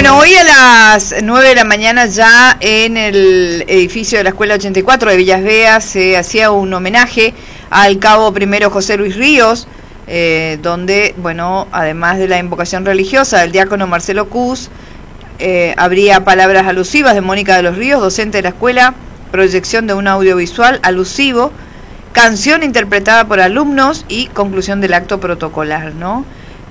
Bueno, hoy a las 9 de la mañana ya en el edificio de la Escuela 84 de Villas Beas se hacía un homenaje al cabo primero José Luis Ríos, donde, bueno, además de la invocación religiosa del diácono Marcelo Cus, habría palabras alusivas de Mónica de los Ríos, docente de la escuela, proyección de un audiovisual alusivo, canción interpretada por alumnos y conclusión del acto protocolar, ¿no?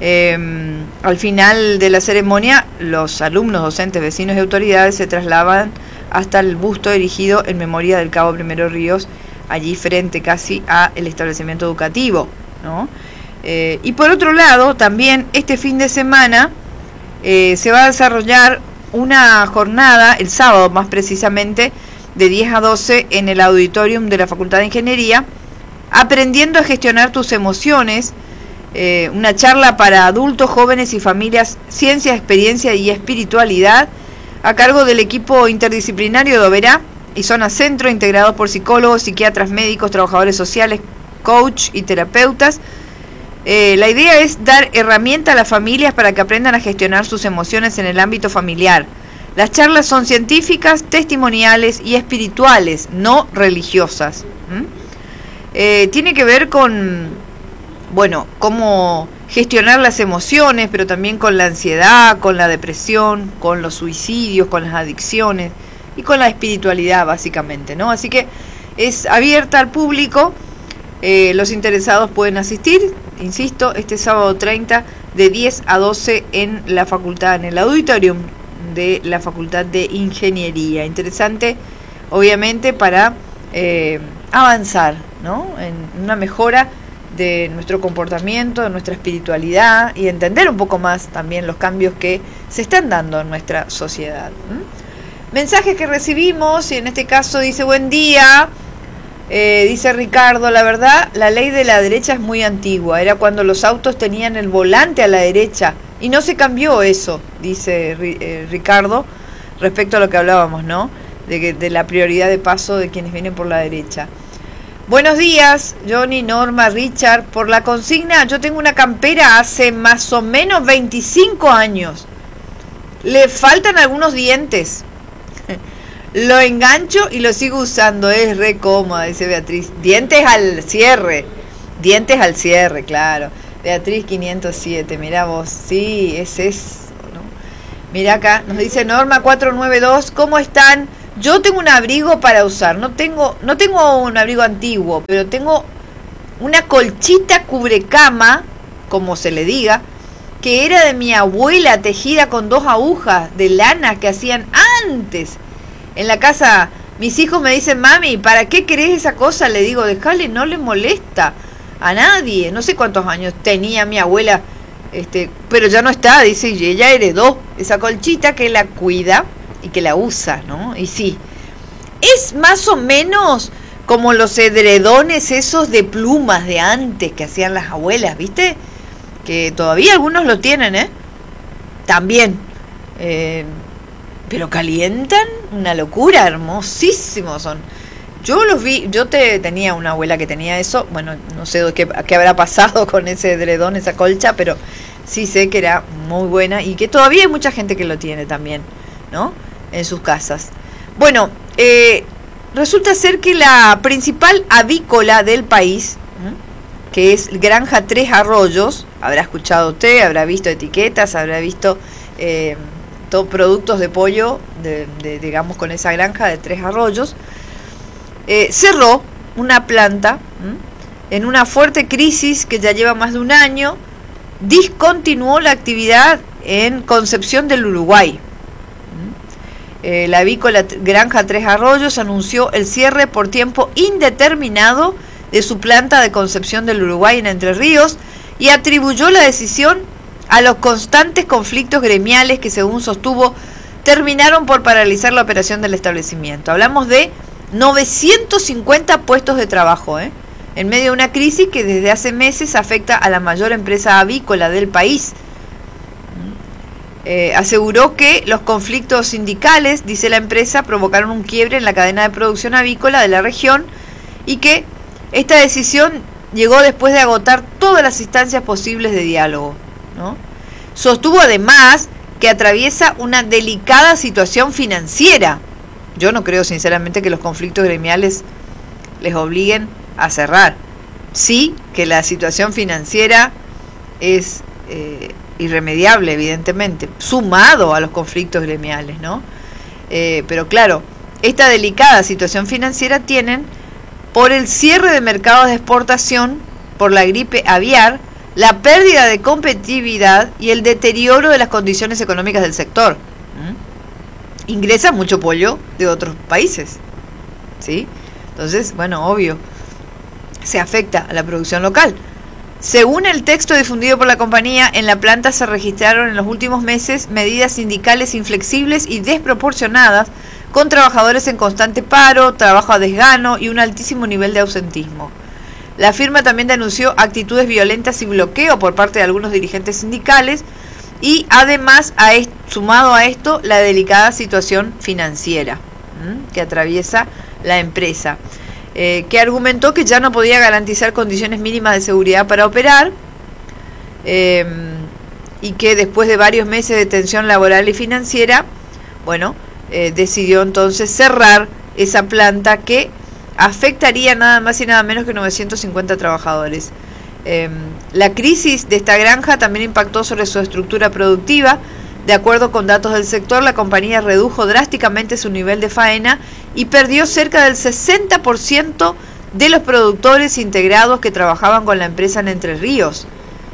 Al final de la ceremonia, los alumnos, docentes, vecinos y autoridades se trasladan hasta el busto erigido en memoria del cabo primero Ríos, allí frente casi al establecimiento educativo, ¿no? Y por otro lado, también este fin de semana se va a desarrollar una jornada, el sábado más precisamente, de 10 a 12 en el auditorium de la Facultad de Ingeniería, aprendiendo a gestionar tus emociones. Una charla para adultos, jóvenes y familias, ciencia, experiencia y espiritualidad, a cargo del equipo interdisciplinario de Oberá y Zona Centro, integrados por psicólogos, psiquiatras, médicos, trabajadores sociales, coach y terapeutas. La idea es dar herramientas a las familias para que aprendan a gestionar sus emociones en el ámbito familiar. Las charlas son científicas, testimoniales y espirituales, no religiosas. Tiene que ver con, bueno, cómo gestionar las emociones, pero también con la ansiedad, con la depresión, con los suicidios, con las adicciones y con la espiritualidad, básicamente, ¿no? Así que es abierta al público, los interesados pueden asistir, insisto, este sábado 30 de 10 a 12 en la facultad, en el auditorium de la Facultad de Ingeniería. Interesante, obviamente, para avanzar, ¿no? En una mejora de nuestro comportamiento, de nuestra espiritualidad y entender un poco más también los cambios que se están dando en nuestra sociedad. Mensajes que recibimos, y en este caso dice: buen día, dice Ricardo, la verdad la ley de la derecha es muy antigua, era cuando los autos tenían el volante a la derecha y no se cambió eso, dice Ricardo, respecto a lo que hablábamos, ¿no? De la prioridad de paso de quienes vienen por la derecha. Buenos días, Johnny, Norma, Richard. Por la consigna, yo tengo una campera hace más o menos 25 años. Le faltan algunos dientes. Lo engancho y lo sigo usando. Es re cómoda, dice Beatriz. Dientes al cierre, claro. Beatriz 507, mirá vos. Sí, es eso, ¿no? Mirá acá, nos dice Norma 492. ¿Cómo están? Yo tengo un abrigo para usar, no tengo un abrigo antiguo, pero tengo una colchita cubrecama, como se le diga, que era de mi abuela, tejida con 2 agujas de lana que hacían antes. En la casa, mis hijos me dicen: mami, ¿para qué querés esa cosa? Le digo: dejale, no le molesta a nadie. No sé cuántos años tenía mi abuela, pero ya no está, dice, y ella heredó esa colchita que la cuida y que la usa, ¿no? Y sí, es más o menos como los edredones esos de plumas de antes que hacían las abuelas, ¿viste? Que todavía algunos lo tienen, también, pero calientan, una locura, hermosísimos son. Yo los vi, tenía una abuela que tenía eso, bueno, no sé qué habrá pasado con ese edredón, esa colcha, pero sí sé que era muy buena y que todavía hay mucha gente que lo tiene también, ¿no? En sus casas. Bueno, resulta ser que la principal avícola del país, que es Granja Tres Arroyos, habrá escuchado usted, habrá visto etiquetas, habrá visto productos de pollo, digamos, con esa granja de Tres Arroyos, cerró una planta en una fuerte crisis que ya lleva más de un año, discontinuó la actividad en Concepción del Uruguay. La avícola Granja Tres Arroyos anunció el cierre por tiempo indeterminado de su planta de Concepción del Uruguay en Entre Ríos y atribuyó la decisión a los constantes conflictos gremiales que, según sostuvo, terminaron por paralizar la operación del establecimiento. Hablamos de 950 puestos de trabajo, en medio de una crisis que desde hace meses afecta a la mayor empresa avícola del país. Aseguró que los conflictos sindicales, dice la empresa, provocaron un quiebre en la cadena de producción avícola de la región y que esta decisión llegó después de agotar todas las instancias posibles de diálogo, ¿no? Sostuvo además que atraviesa una delicada situación financiera. Yo no creo sinceramente que los conflictos gremiales les obliguen a cerrar. Sí que la situación financiera es irremediable, evidentemente, sumado a los conflictos gremiales, ¿no? Pero claro, esta delicada situación financiera tienen por el cierre de mercados de exportación, por la gripe aviar, la pérdida de competitividad y el deterioro de las condiciones económicas del sector. Ingresa mucho pollo de otros países, ¿sí? Entonces, bueno, obvio, se afecta a la producción local. Según el texto difundido por la compañía, en la planta se registraron en los últimos meses medidas sindicales inflexibles y desproporcionadas, con trabajadores en constante paro, trabajo a desgano y un altísimo nivel de ausentismo. La firma también denunció actitudes violentas y bloqueo por parte de algunos dirigentes sindicales y además, sumado a esto, la delicada situación financiera que atraviesa la empresa, que argumentó que ya no podía garantizar condiciones mínimas de seguridad para operar y que después de varios meses de tensión laboral y financiera, bueno, decidió entonces cerrar esa planta que afectaría nada más y nada menos que 950 trabajadores. La crisis de esta granja también impactó sobre su estructura productiva. De acuerdo con datos del sector, la compañía redujo drásticamente su nivel de faena y perdió cerca del 60% de los productores integrados que trabajaban con la empresa en Entre Ríos.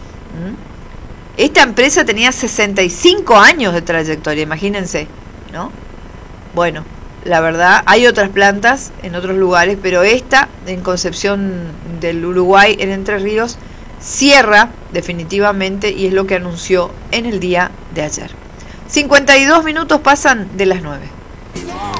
Esta empresa tenía 65 años de trayectoria, imagínense, ¿no? Bueno, la verdad, hay otras plantas en otros lugares, pero esta, en Concepción del Uruguay, en Entre Ríos, cierra definitivamente y es lo que anunció en el día de ayer. 52 minutos pasan de las 9.